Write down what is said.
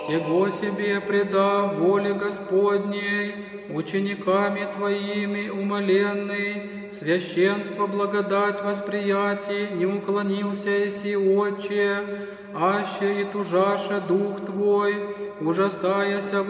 Сего себе предав воле Господней, учениками Твоими умоленный, священство благодать восприятий, не уклонился еси, Отче, аще и тужаше Дух Твой, ужасаяся